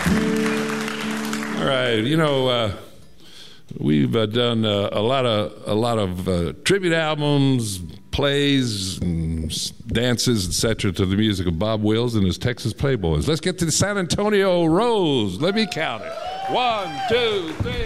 All right, we've done a lot of tribute albums, plays, and dances, etc., to the music of Bob Wills and his Texas Playboys. Let's get to the San Antonio Rose. Let me count it. 1, 2, 3.